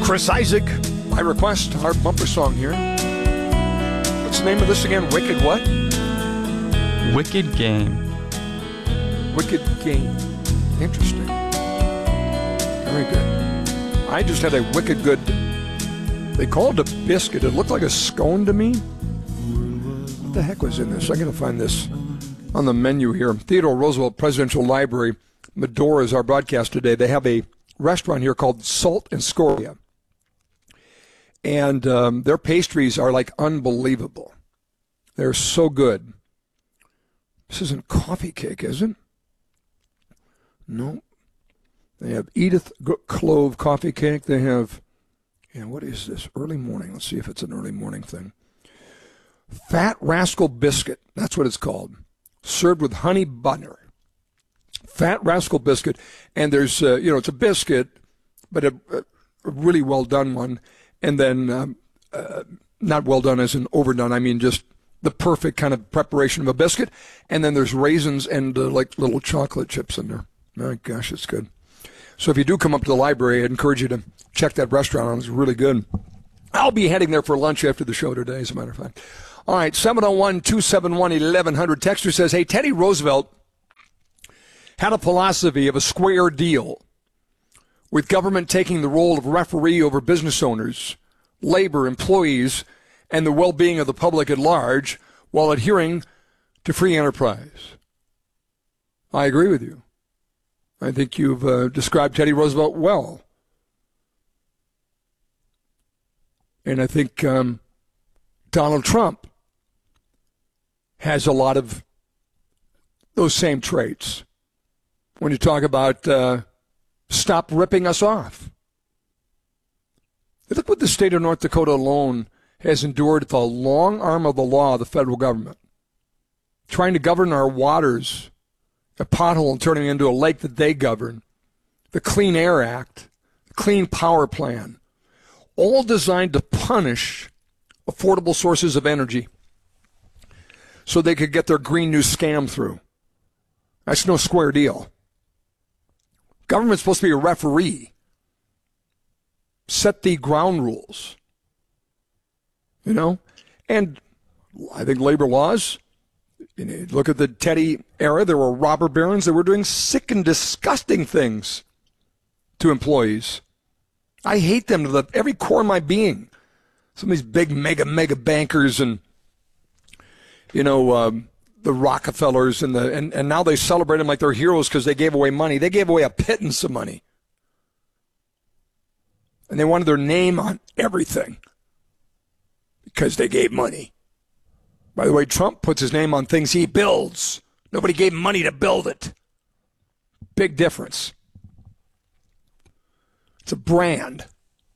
Chris Isaak, by request, our bumper song here. What's the name of this again? Wicked what? Wicked Game. Wicked Game. Interesting. Very good. I just had a wicked good, they called it a biscuit. It looked like a scone to me. What the heck was in this? I got to find this on the menu here. Theodore Roosevelt Presidential Library. Medora is our broadcast today. They have a restaurant here called Salt and Scoria. And their pastries are like unbelievable. They're so good. This isn't coffee cake, is it? No. They have Edith Clove coffee cake. They have, what is this? Early morning. Let's see if it's an early morning thing. Fat Rascal Biscuit. That's what it's called. Served with honey butter. Fat Rascal Biscuit. And there's, it's a biscuit, but a really well done one. And then, not well done as in overdone. I mean, just the perfect kind of preparation of a biscuit. And then there's raisins and like little chocolate chips in there. My gosh, it's good. So if you do come up to the library, I'd encourage you to check that restaurant out. It's really good. I'll be heading there for lunch after the show today, as a matter of fact. All right, 701-271-1100. Texter says, hey, Teddy Roosevelt had a philosophy of a square deal, with government taking the role of referee over business owners, labor, employees, and the well-being of the public at large, while adhering to free enterprise. I agree with you. I think you've described Teddy Roosevelt well. And I think Donald Trump has a lot of those same traits. When you talk about stop ripping us off. Look what the state of North Dakota alone has endured the long arm of the law of the federal government, trying to govern our waters, a pothole and turning it into a lake that they govern, the Clean Air Act, the Clean Power Plan, all designed to punish affordable sources of energy so they could get their Green New scam through. That's no square deal. Government's supposed to be a referee. Set the ground rules. And I think labor laws, look at the Teddy era, there were robber barons that were doing sick and disgusting things to employees. I hate them to every core of my being. Some of these big mega bankers and, the Rockefellers and now they celebrate them like they're heroes because they gave away money. They gave away a pittance of money. And they wanted their name on everything because they gave money. By the way, Trump puts his name on things he builds. Nobody gave him money to build it. Big difference. It's a brand.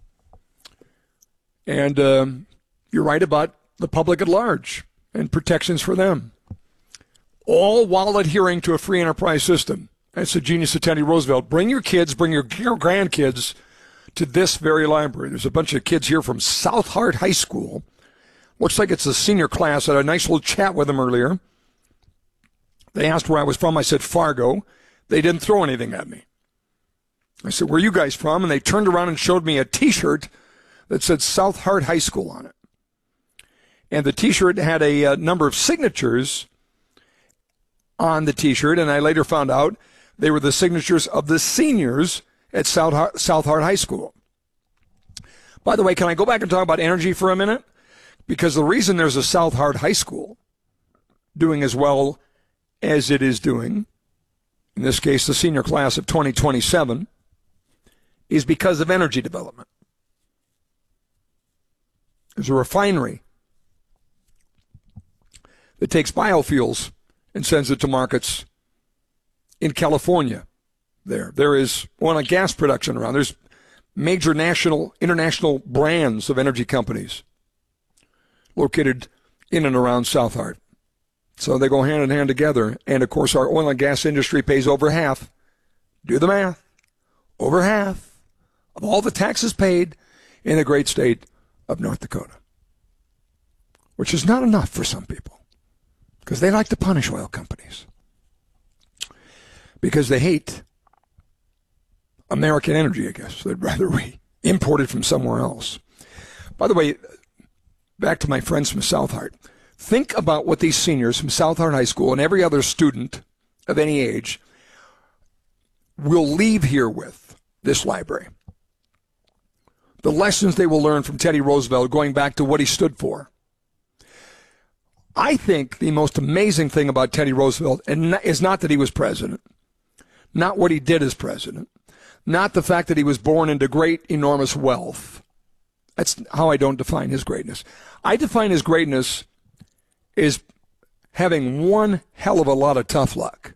And you're right about the public at large and protections for them. All while adhering to a free enterprise system. That's the genius of Teddy Roosevelt. Bring your kids, bring your grandkids to this very library. There's a bunch of kids here from South Hart High School. Looks like it's a senior class. I had a nice little chat with them earlier. They asked where I was from. I said Fargo. They didn't throw anything at me. I said, where are you guys from? And they turned around and showed me a T-shirt that said South Hart High School on it. And the T-shirt had a number of signatures on the T-shirt, and I later found out they were the signatures of the seniors at South Hart High School. By the way, can I go back and talk about energy for a minute? Because the reason there's a South Hart High School doing as well as it is doing, in this case the senior class of 2027, is because of energy development. There's a refinery that takes biofuels and sends it to markets in California. There is oil and gas production around. There's major international brands of energy companies located in and around South Hart. So they go hand in hand together. And, of course, our oil and gas industry pays over half. Do the math. Over half of all the taxes paid in the great state of North Dakota, which is not enough for some people because they like to punish oil companies because they hate American energy, I guess. They'd rather we imported from somewhere else. By the way, back to my friends from Southard. Think about what these seniors from Southard High School and every other student of any age will leave here with this library. The lessons they will learn from Teddy Roosevelt going back to what he stood for. I think the most amazing thing about Teddy Roosevelt is not that he was president, not what he did as president, not the fact that he was born into great, enormous wealth. That's how I don't define his greatness. I define his greatness as having one hell of a lot of tough luck.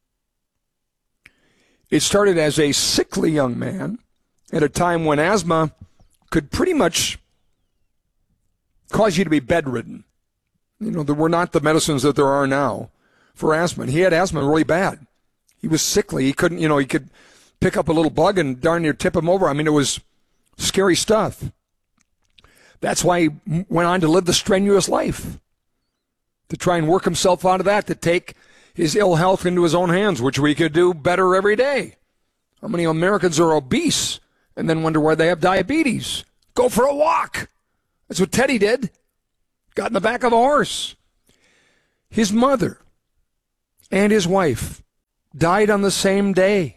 It started as a sickly young man at a time when asthma could pretty much cause you to be bedridden. You know, there were not the medicines that there are now for asthma. And he had asthma really bad. He was sickly. He couldn't, he could pick up a little bug and darn near tip him over. I mean, it was scary stuff. That's why he went on to live the strenuous life, to try and work himself out of that, to take his ill health into his own hands, which we could do better every day. How many Americans are obese and then wonder why they have diabetes? Go for a walk. That's what Teddy did. Got in the back of a horse. His mother and his wife died on the same day.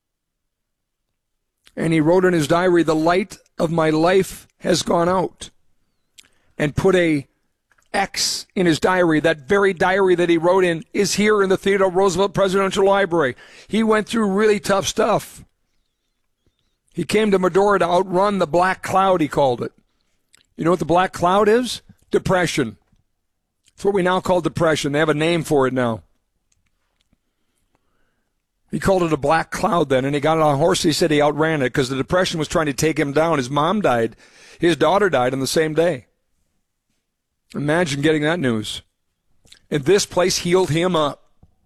And he wrote in his diary, "The light of my life has gone out," and put a X in his diary. That very diary that he wrote in is here in the Theodore Roosevelt Presidential Library. He went through really tough stuff. He came to Medora to outrun the black cloud, he called it. You know what the black cloud is? Depression. It's what we now call depression. They have a name for it now. He called it a black cloud then, and he got on a horse. He said he outran it because the depression was trying to take him down. His mom died. His daughter died on the same day. Imagine getting that news. And this place healed him up.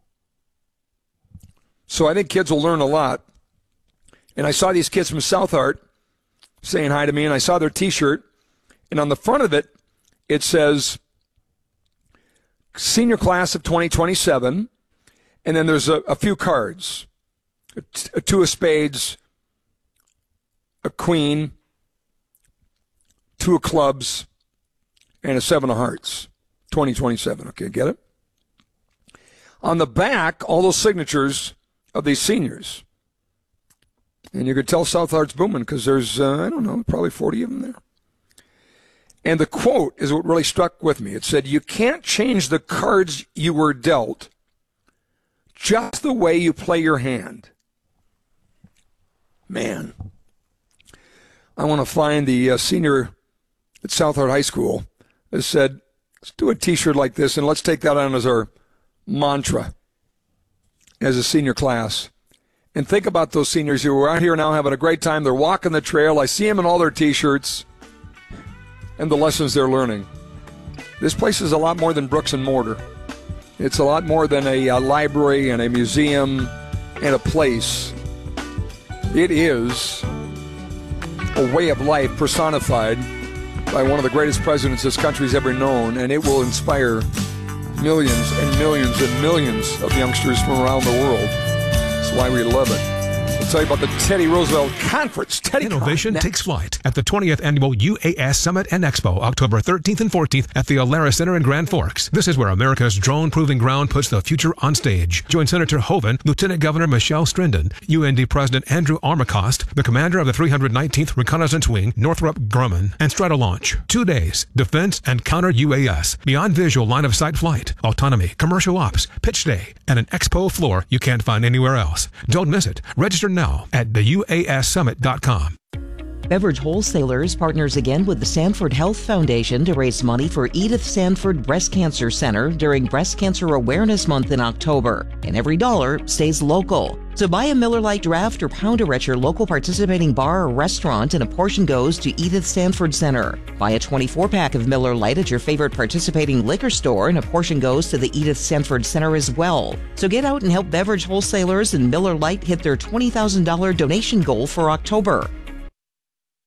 So I think kids will learn a lot. And I saw these kids from Southard saying hi to me, and I saw their T-shirt. And on the front of it, it says, Senior Class of 2027. And then there's a few cards. A two of spades, a queen, two of clubs, and a seven of hearts. 2027. Okay, get it? On the back, all those signatures of these seniors. And you could tell Southard's booming because there's, probably 40 of them there. And the quote is what really struck with me. It said, "You can't change the cards you were dealt, just the way you play your hand." Man, I want to find the senior at Southard High School that said, let's do a T-shirt like this and let's take that on as our mantra as a senior class. And think about those seniors who are out here now having a great time. They're walking the trail. I see them in all their T-shirts and the lessons they're learning. This place is a lot more than bricks and mortar. It's a lot more than a library and a museum and a place. It is a way of life personified by one of the greatest presidents this country's ever known, and it will inspire millions and millions and millions of youngsters from around the world. That's why we love it. We'll tell you about the Teddy Roosevelt Conference. Innovation takes flight at the 20th Annual UAS Summit and Expo, October 13th and 14th at the Alara Center in Grand Forks. This is where America's drone proving ground puts the future on stage. Join Senator Hoeven, Lieutenant Governor Michelle Strinden, UND President Andrew Armacost, the commander of the 319th Reconnaissance Wing, Northrop Grumman, and Stratolaunch. 2 days, defense and counter UAS, beyond visual line of sight flight, autonomy, commercial ops, pitch day, and an expo floor you can't find anywhere else. Don't miss it. Register now at theuassummit.com. Beverage Wholesalers partners again with the Sanford Health Foundation to raise money for Edith Sanford Breast Cancer Center during Breast Cancer Awareness Month in October. And every dollar stays local. So buy a Miller Lite draft or pounder at your local participating bar or restaurant and a portion goes to Edith Sanford Center. Buy a 24-pack of Miller Lite at your favorite participating liquor store and a portion goes to the Edith Sanford Center as well. So get out and help Beverage Wholesalers and Miller Lite hit their $20,000 donation goal for October.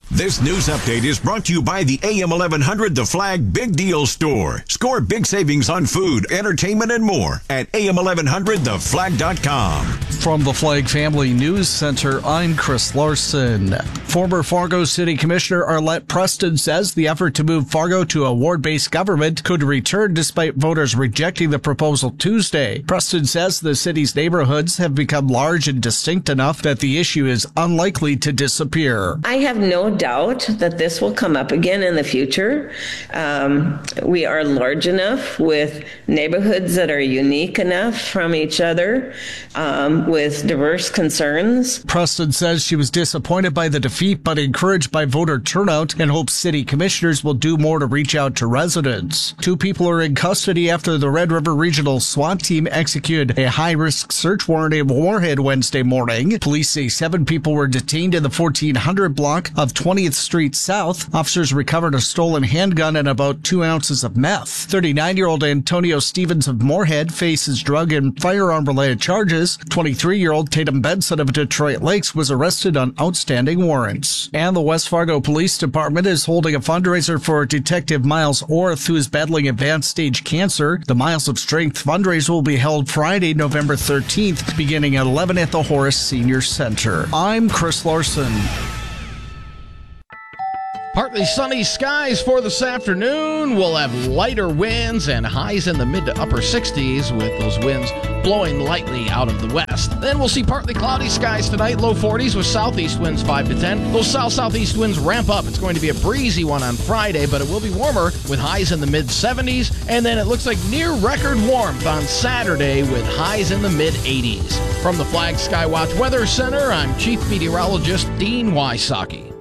This news update is brought to you by the AM 1100 The Flag Big Deal Store. Score big savings on food, entertainment, and more at am1100theflag.com. From the Flag Family News Center, I'm Chris Larson. Former Fargo City Commissioner Arlette Preston says the effort to move Fargo to a ward-based government could return despite voters rejecting the proposal Tuesday. Preston says the city's neighborhoods have become large and distinct enough that the issue is unlikely to disappear. I have no doubt that this will come up again in the future. We are large enough with neighborhoods that are unique enough from each other with diverse concerns. Preston says she was disappointed by the defeat but encouraged by voter turnout and hopes city commissioners will do more to reach out to residents. 2 people are in custody after the Red River Regional SWAT team executed a high-risk search warrant in Moorhead Wednesday morning. Police say 7 people were detained in the 1400 block of 20th Street South. Officers recovered a stolen handgun and about 2 ounces of meth. 39-year-old Antonio Stevens of Moorhead faces drug and firearm-related charges. 23-year-old Tatum Benson of Detroit Lakes was arrested on outstanding warrants. And the West Fargo Police Department is holding a fundraiser for Detective Miles Orth, who is battling advanced stage cancer. The Miles of Strength fundraiser will be held Friday, November 13th, beginning at 11 at the Horace Senior Center. I'm Chris Larson. Partly sunny skies for this afternoon. We'll have lighter winds and highs in the mid to upper 60s with those winds blowing lightly out of the west. Then we'll see partly cloudy skies tonight, low 40s with southeast winds 5 to 10. Those south-southeast winds ramp up. It's going to be a breezy one on Friday, but it will be warmer with highs in the mid 70s. And then it looks like near record warmth on Saturday with highs in the mid 80s. From the Flag Skywatch Weather Center, I'm Chief Meteorologist Dean Wysocki.